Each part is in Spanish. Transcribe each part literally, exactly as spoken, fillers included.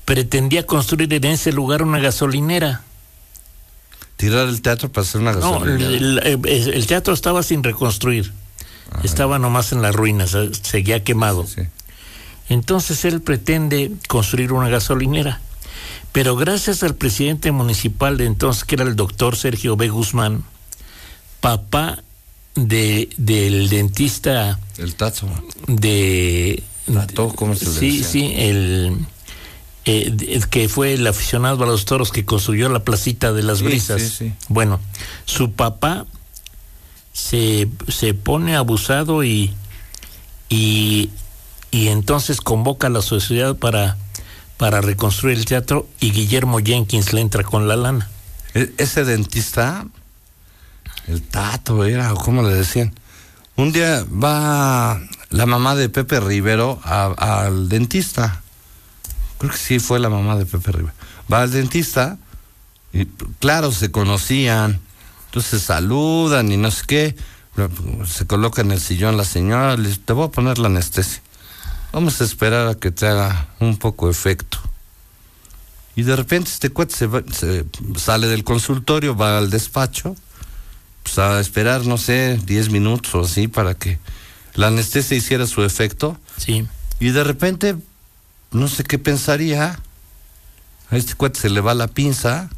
pretendía construir en ese lugar una gasolinera. ¿Tirar el teatro para hacer una gasolinera? No, el, el, el teatro estaba sin reconstruir. Ajá. Estaba nomás en las ruinas, seguía quemado. Sí, sí. Entonces él pretende construir una gasolinera. Pero gracias al presidente municipal de entonces, que era el doctor Sergio B. Guzmán, papá de del dentista... El Tato. De... Tato, ¿cómo se le Sí, decía? sí, el... Eh, el que fue el aficionado a los toros que construyó la placita de las sí, brisas. Sí, sí. Bueno, su papá se, se pone abusado y, y, y entonces convoca a la sociedad para, para reconstruir el teatro, y Guillermo Jenkins le entra con la lana. E- ese dentista, el Tato era, o cómo le decían, un día va la mamá de Pepe Rivero a, al dentista. Creo que sí fue la mamá de Pepe Rivera. Va al dentista y claro, se conocían, entonces saludan y no sé qué, se coloca en el sillón la señora, le dice, te voy a poner la anestesia, vamos a esperar a que te haga un poco efecto. Y de repente este cuate se, va, se sale del consultorio, va al despacho, pues a esperar, no sé, diez minutos o así para que la anestesia hiciera su efecto. Sí. Y de repente... no sé qué pensaría, a este cuate se le va la pinza,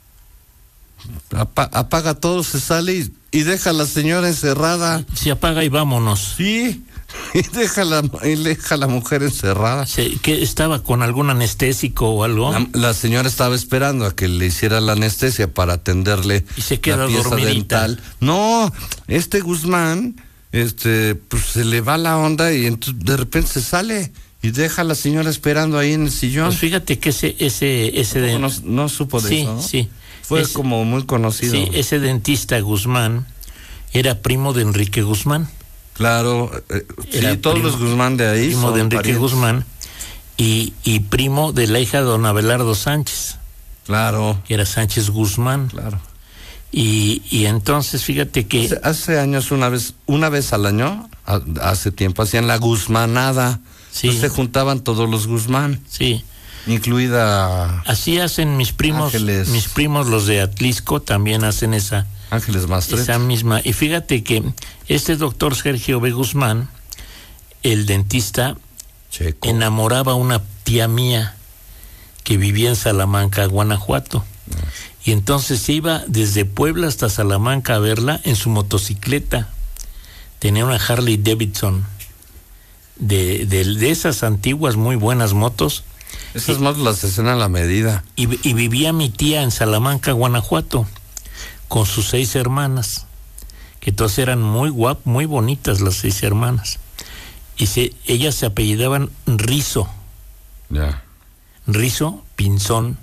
apa- apaga todo, se sale y, y deja a la señora encerrada. Se apaga y vámonos. Sí, y deja a la, y deja a la mujer encerrada. Se, ¿qué, estaba con algún anestésico o algo? La, la señora estaba esperando a que le hiciera la anestesia para atenderle y se queda la pieza dormidita. dental. No, este Guzmán, este, pues se le va la onda y entonces de repente se sale. Y deja a la señora esperando ahí en el sillón. Pues fíjate que ese ese ese de... no, no supo de sí, eso, ¿no? Sí, Fue ese, como muy conocido. Sí, ese dentista Guzmán era primo de Enrique Guzmán. Claro, eh, Era sí, todos primo, los Guzmán de ahí primo son de Enrique parientes. Guzmán y, y primo de la hija de don Abelardo Sánchez. Claro. Era Sánchez Guzmán. Claro. Y, y entonces fíjate que... Hace, hace años, una vez, una vez al año, a, hace tiempo, hacían la Guzmanada. Sí. Entonces se juntaban todos los Guzmán. Sí. Incluida... Así hacen mis primos, Ángeles. mis primos los de Atlisco, también hacen esa... Ángeles Mastre. Esa misma. Y fíjate que este doctor Sergio B. Guzmán, el dentista, Checo. enamoraba a una tía mía que vivía en Salamanca, Guanajuato. No. Y entonces se iba desde Puebla hasta Salamanca a verla en su motocicleta. Tenía una Harley Davidson. De, de, de esas antiguas muy buenas motos. Esas motos las hacen a la medida. Y, y vivía mi tía en Salamanca, Guanajuato, con sus seis hermanas, que todas eran muy guapas, muy bonitas las seis hermanas. Y se, ellas se apellidaban Rizo. Ya. Yeah. Rizo Pinzón.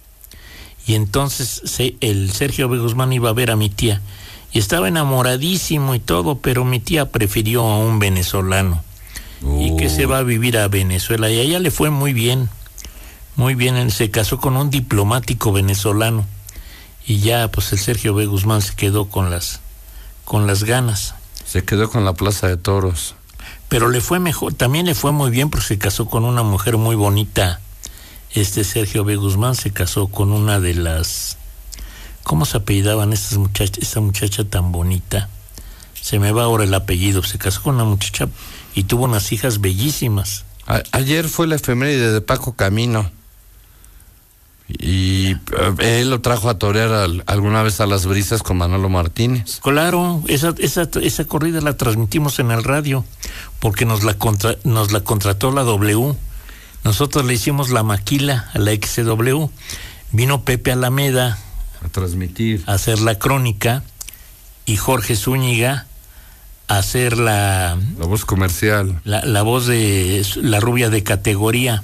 Y entonces se, el Sergio B. Guzmán iba a ver a mi tía. Y estaba enamoradísimo y todo, pero mi tía prefirió a un venezolano. Uh. Y que se va a vivir a Venezuela. Y a ella le fue muy bien. Muy bien. Se casó con un diplomático venezolano. Y ya, pues el Sergio B. Guzmán se quedó con las, con las ganas. Se quedó con la Plaza de Toros. Pero le fue mejor. También le fue muy bien porque se casó con una mujer muy bonita. Este Sergio B. Guzmán se casó con una de las... ¿Cómo se apellidaban estas muchachas? Esta muchacha tan bonita. Se me va ahora el apellido. Se casó con una muchacha y tuvo unas hijas bellísimas. A- ayer fue la efeméride de Paco Camino. Y uh, él lo trajo a torear al, alguna vez a Las Brisas con Manolo Martínez. Claro, esa, esa, esa corrida la transmitimos en el radio porque nos la, contra, nos la contrató la W. Nosotros le hicimos la maquila a la X C W. Vino Pepe Alameda a transmitir, a hacer la crónica, y Jorge Zúñiga a hacer la... La voz comercial. La, la voz de la rubia de categoría.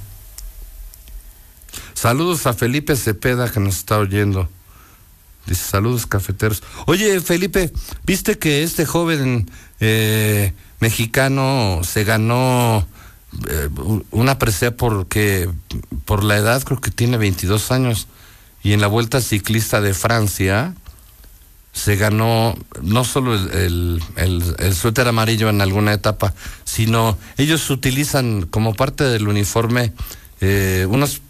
Saludos a Felipe Cepeda que nos está oyendo. Dice, saludos cafeteros. Oye, Felipe, ¿viste que este joven eh, mexicano se ganó eh, una presea porque por la edad, creo que tiene veintidós años, y en la Vuelta Ciclista de Francia se ganó no solo el, el, el, el suéter amarillo en alguna etapa, sino ellos utilizan como parte del uniforme eh, unos